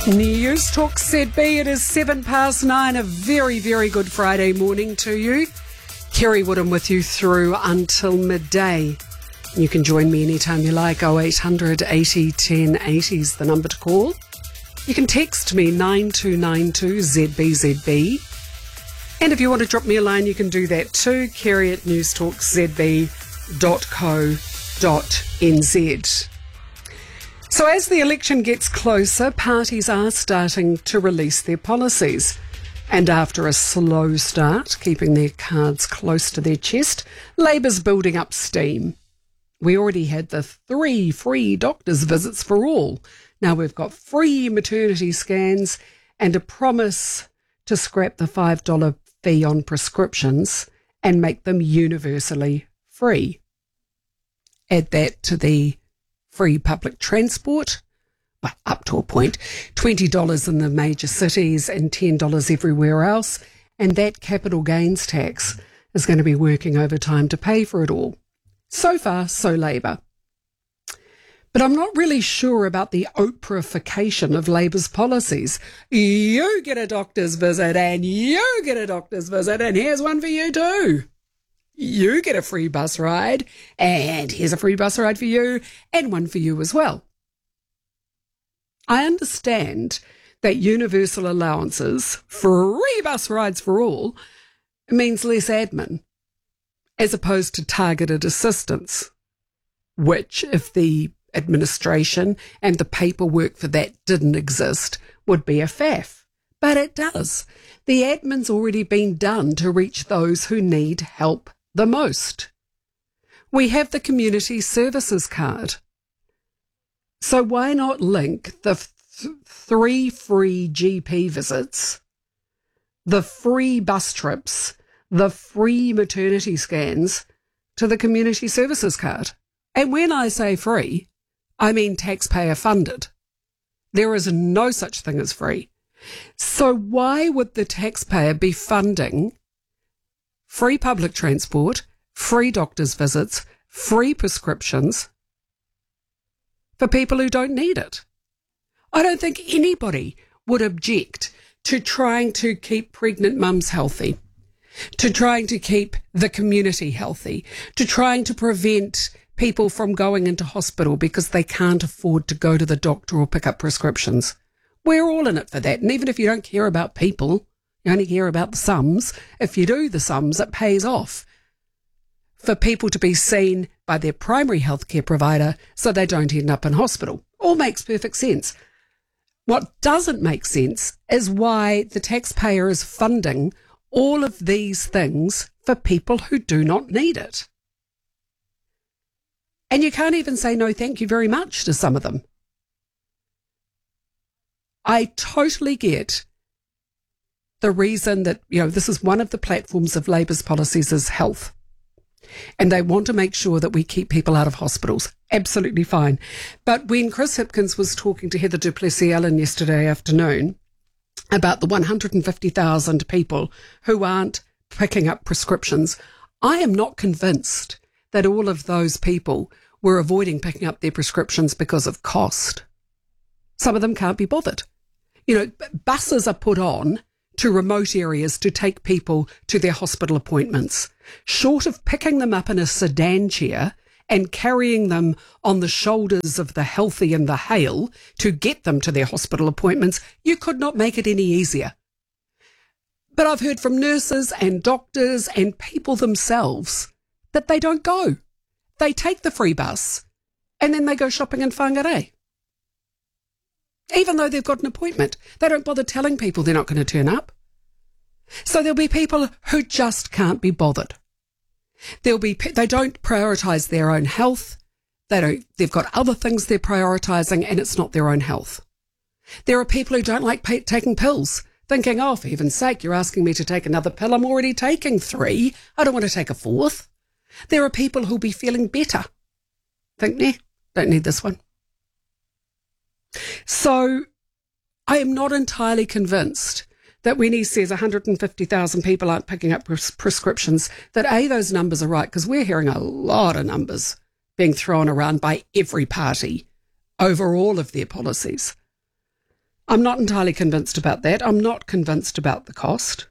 News Talk ZB, it is 9:07. A very, very good Friday morning to you. Kerry Woodham with you through until midday. You can join me anytime you like. 0800 80 10 80 is the number to call. You can text me 9292 ZBZB. And if you want to drop me a line, you can do that too. Kerry at newstalkzb.co.nz. So as the election gets closer, parties are starting to release their policies. And after a slow start, keeping their cards close to their chest, Labour's building up steam. We already had the 3 free doctors' visits for all. Now we've got free maternity scans and a promise to scrap the $5 fee on prescriptions and make them universally free. Add that to the free public transport, well, up to a point, $20 in the major cities and $10 everywhere else, and that capital gains tax is going to be working overtime to pay for it all. So far, so Labour. But I'm not really sure about the Oprahification of Labour's policies. You get a doctor's visit and you get a doctor's visit, and here's one for you too. You get a free bus ride, and here's a free bus ride for you, and one for you as well. I understand that universal allowances, free bus rides for all, means less admin, as opposed to targeted assistance, which, if the administration and the paperwork for that didn't exist, would be a faff. But it does. The admin's already been done to reach those who need help the most. We have the community services card. So why not link the 3 free GP visits, the free bus trips, the free maternity scans to the community services card? And when I say free, I mean taxpayer funded. There is no such thing as free. So why would the taxpayer be funding free public transport, free doctor's visits, free prescriptions for people who don't need it? I don't think anybody would object to trying to keep pregnant mums healthy, to trying to keep the community healthy, to trying to prevent people from going into hospital because they can't afford to go to the doctor or pick up prescriptions. We're all in it for that. And even if you don't care about people, you only care about the sums. If you do the sums, it pays off for people to be seen by their primary healthcare provider so they don't end up in hospital. All makes perfect sense. What doesn't make sense is why the taxpayer is funding all of these things for people who do not need it. And you can't even say no thank you very much to some of them. I totally get the reason that, this is one of the platforms of Labour's policies is health. And they want to make sure that we keep people out of hospitals. Absolutely fine. But when Chris Hipkins was talking to Heather du Plessis-Allen yesterday afternoon about the 150,000 people who aren't picking up prescriptions, I am not convinced that all of those people were avoiding picking up their prescriptions because of cost. Some of them can't be bothered. Buses are put on to remote areas to take people to their hospital appointments. Short of picking them up in a sedan chair and carrying them on the shoulders of the healthy and the hale to get them to their hospital appointments, you could not make it any easier. But I've heard from nurses and doctors and people themselves that they don't go. They take the free bus and then they go shopping in Whangarei. Even though they've got an appointment, they don't bother telling people they're not going to turn up. So there'll be people who just can't be bothered. They don't prioritise their own health. They've got other things they're prioritising, and it's not their own health. There are people who don't like taking pills, thinking, oh, for heaven's sake, you're asking me to take another pill. I'm already taking 3. I don't want to take a 4th. There are people who'll be feeling better. Think, don't need this one. So I am not entirely convinced that when he says 150,000 people aren't picking up prescriptions, that A, those numbers are right, because we're hearing a lot of numbers being thrown around by every party over all of their policies. I'm not entirely convinced about that. I'm not convinced about the cost.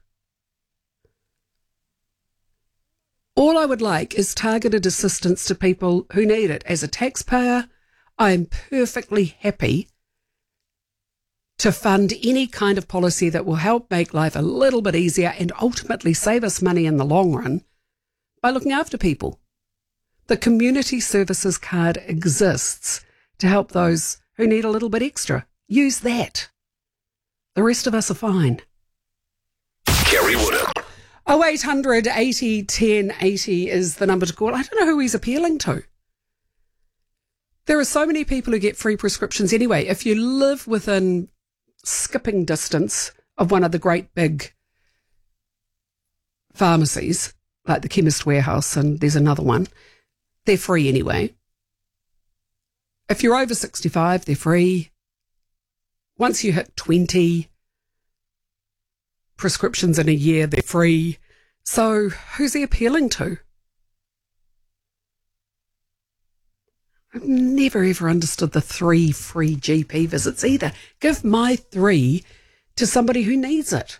All I would like is targeted assistance to people who need it. As a taxpayer, I am perfectly happy to fund any kind of policy that will help make life a little bit easier and ultimately save us money in the long run by looking after people. The community services card exists to help those who need a little bit extra. Use that. The rest of us are fine. Kerry Woodham. 0800 80 10 80 is the number to call. I don't know who he's appealing to. There are so many people who get free prescriptions anyway. If you live within skipping distance of one of the great big pharmacies, like the Chemist Warehouse, and there's another one, they're free anyway. If you're over 65, they're free. Once you hit 20 prescriptions in a year, they're free. So who's he appealing to? I've never ever understood the 3 free GP visits either. Give my 3 to somebody who needs it.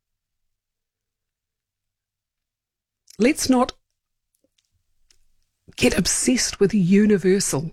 Let's not get obsessed with universal.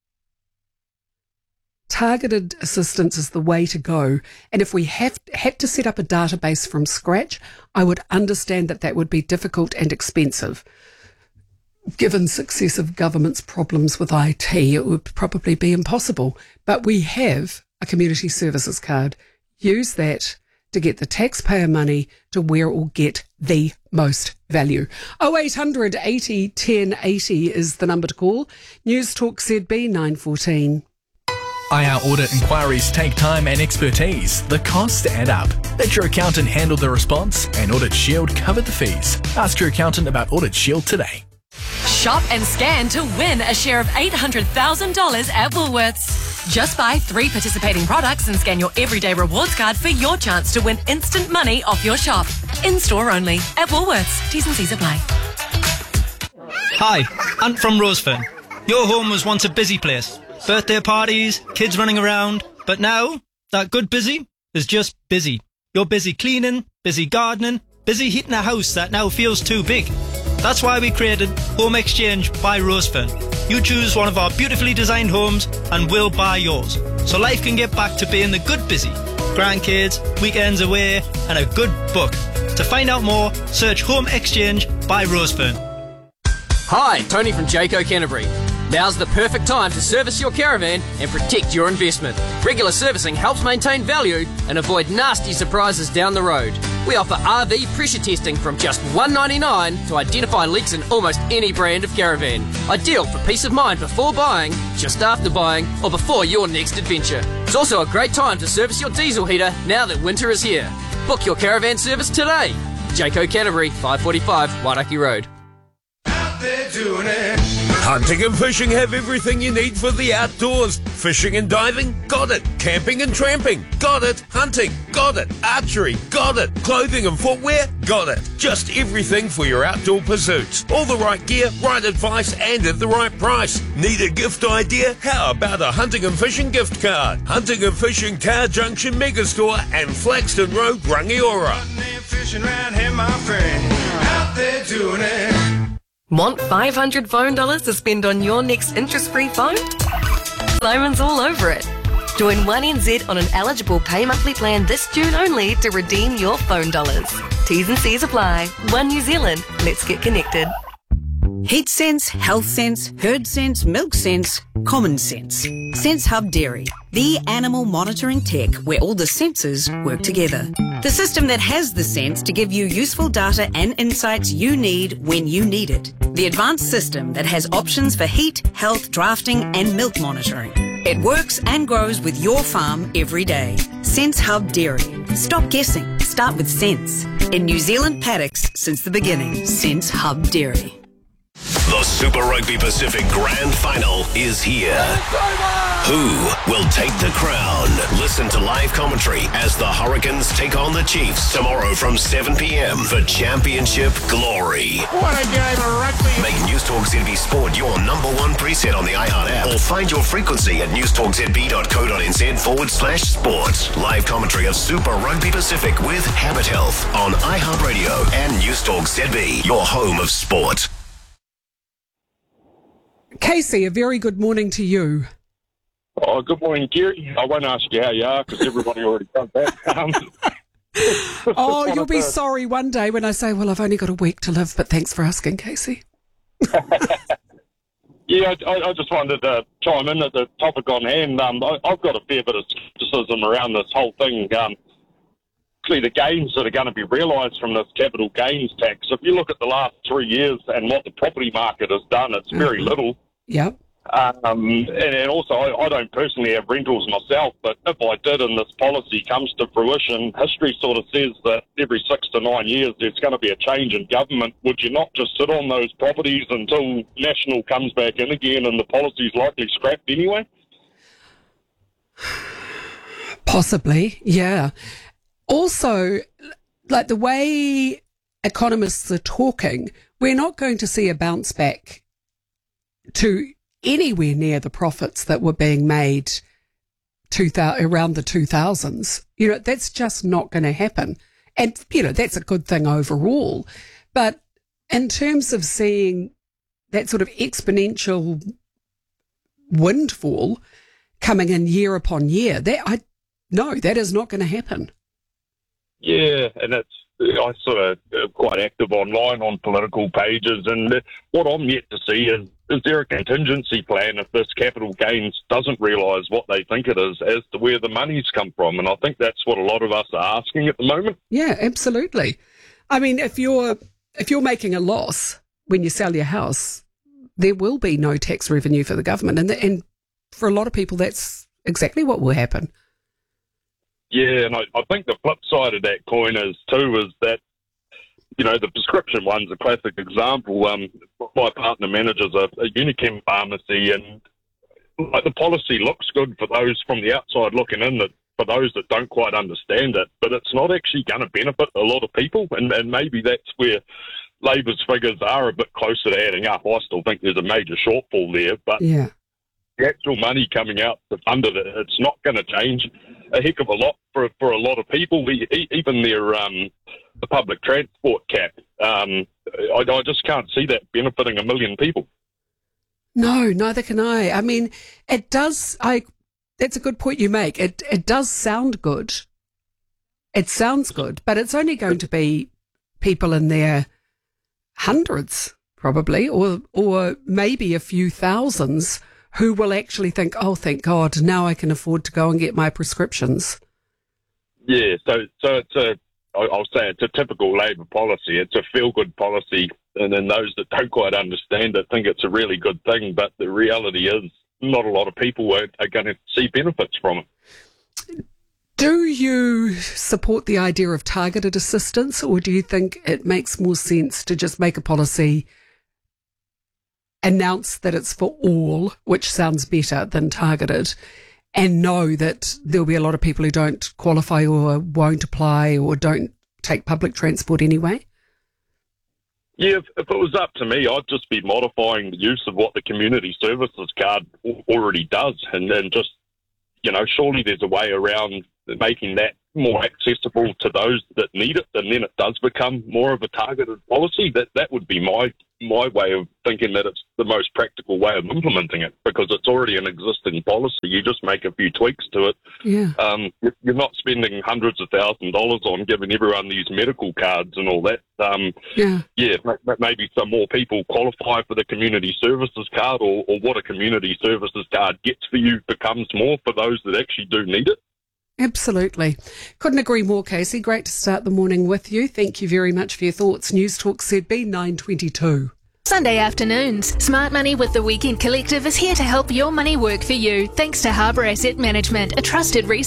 Targeted assistance is the way to go. And if we had to set up a database from scratch, I would understand that that would be difficult and expensive. Given successive government's problems with IT, it would probably be impossible. But we have a community services card. Use that to get the taxpayer money to where it will get the most value. 0800 80 10 80 is the number to call. News Talk ZB 914. IR audit inquiries take time and expertise. The costs add up. Let your accountant handle the response, and Audit Shield covered the fees. Ask your accountant about Audit Shield today. Shop and scan to win a share of $800,000 at Woolworths. Just buy 3 participating products and scan your everyday rewards card for your chance to win instant money off your shop. In-store only at Woolworths. T's and C's apply. Hi, Ant from Rosefern. Your home was once a busy place. Birthday parties, kids running around. But now, that good busy is just busy. You're busy cleaning, busy gardening, busy heating a house that now feels too big. That's why we created Home Exchange by Rosefern. You choose one of our beautifully designed homes and we'll buy yours. So life can get back to being the good busy. Grandkids, weekends away, and a good book. To find out more, search Home Exchange by Rosefern. Hi, Tony from Jayco Canterbury. Now's the perfect time to service your caravan and protect your investment. Regular servicing helps maintain value and avoid nasty surprises down the road. We offer RV pressure testing from just $1.99 to identify leaks in almost any brand of caravan. Ideal for peace of mind before buying, just after buying, or before your next adventure. It's also a great time to service your diesel heater now that winter is here. Book your caravan service today. Jayco Canterbury, 545 Wairaki Road. They're doing it. Hunting and fishing have everything you need for the outdoors. Fishing and diving? Got it. Camping and tramping? Got it. Hunting? Got it. Archery? Got it. Clothing and footwear? Got it. Just everything for your outdoor pursuits. All the right gear, right advice, and at the right price. Need a gift idea? How about a hunting and fishing gift card? Hunting and Fishing Tower Junction Megastore and Flaxton Road, Rangiora. Hunting and fishing round here, my friend. Out there doing it. Want $500 phone dollars to spend on your next interest-free phone? Simon's all over it. Join 1NZ on an eligible pay monthly plan this June only to redeem your phone dollars. T's and C's apply. One New Zealand. Let's get connected. Heat sense, health sense, herd sense, milk sense, common sense. Sense Hub Dairy, the animal monitoring tech where all the senses work together. The system that has the sense to give you useful data and insights you need when you need it. The advanced system that has options for heat, health, drafting and milk monitoring. It works and grows with your farm every day. Sense Hub Dairy. Stop guessing. Start with sense. In New Zealand paddocks since the beginning. Sense Hub Dairy. The Super Rugby Pacific Grand Final is here. Who will take the crown? Listen to live commentary as the Hurricanes take on the Chiefs tomorrow from 7 p.m. for Championship Glory. What a game of rugby. Make News Talk ZB Sport your number one preset on the iHeart app or find your frequency at newstalkzb.co.nz/sport. Live commentary of Super Rugby Pacific with Habit Health on iHeartRadio and News Talk ZB, your home of sport. Casey, a very good morning to you. Oh, good morning, Gary. I won't ask you how you are because everybody already done that. You'll be sorry one day when I say, well, I've only got a week to live, but thanks for asking, Casey. Yeah, I just wanted to chime in at the topic on hand. I've got a fair bit of scepticism around this whole thing. Actually, the gains that are going to be realised from this capital gains tax, if you look at the last 3 years and what the property market has done, it's very little. Yep. And also, I don't personally have rentals myself, but if I did and this policy comes to fruition, history sort of says that every 6 to 9 years there's going to be a change in government. Would you not just sit on those properties until National comes back in again and the policy's likely scrapped anyway? Possibly, yeah. Also, like the way economists are talking, we're not going to see a bounce back to anywhere near the profits that were being made around the 2000s. That's just not going to happen. And, that's a good thing overall. But in terms of seeing that sort of exponential windfall coming in year upon year, that is not going to happen. Yeah, and I sort of quite active online on political pages, and what I'm yet to see is there a contingency plan if this capital gains doesn't realise what they think it is as to where the money's come from? And I think that's what a lot of us are asking at the moment. Yeah, absolutely. I mean, if you're making a loss when you sell your house, there will be no tax revenue for the government, and for a lot of people, that's exactly what will happen. Yeah, and I think the flip side of that coin is that, the prescription one's a classic example. My partner manages a Unichem pharmacy, and the policy looks good for those from the outside looking in, for those that don't quite understand it, but it's not actually going to benefit a lot of people, and maybe that's where Labor's figures are a bit closer to adding up. I still think there's a major shortfall there, but yeah. The actual money coming out to fund it, it's not going to change a heck of a lot for a lot of people. Even the public transport cap, I just can't see that benefiting 1 million people. No, neither can I. I mean, it does. That's a good point you make. It does sound good. It sounds good, but it's only going to be people in their hundreds, probably, or maybe a few thousands, who will actually think, oh, thank God, now I can afford to go and get my prescriptions. Yeah, so I'll say it's a typical Labor policy. It's a feel-good policy, and then those that don't quite understand it think it's a really good thing, but the reality is not a lot of people are going to see benefits from it. Do you support the idea of targeted assistance, or do you think it makes more sense to just make a policy, announce that it's for all, which sounds better than targeted, and know that there'll be a lot of people who don't qualify or won't apply or don't take public transport anyway? Yeah, if it was up to me, I'd just be modifying the use of what the community services card already does, and then just, surely there's a way around making that more accessible to those that need it, and then it does become more of a targeted policy. That would be my way of thinking, that it's the most practical way of implementing it, because it's already an existing policy. You just make a few tweaks to it. Yeah. You're not spending hundreds of $1,000s on giving everyone these medical cards and all that. Maybe some more people qualify for the community services card, or what a community services card gets for you becomes more for those that actually do need it. Absolutely. Couldn't agree more, Casey. Great to start the morning with you. Thank you very much for your thoughts. News Talk ZB 9:22. Sunday afternoons, Smart Money with the Weekend Collective is here to help your money work for you. Thanks to Harbour Asset Management, a trusted resource